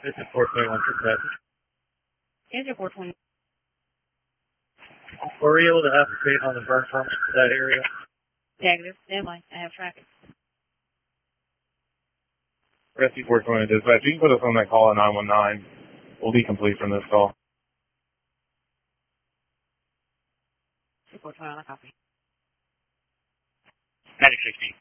This is 421 for traffic. Engine 420. Were we able to applicate on the burn permit for that area? Negative. Standby. I have traffic. Rescue 420 dispatch, you can put us on that call at 919. We'll be complete from this call. 420 on a copy. 9060.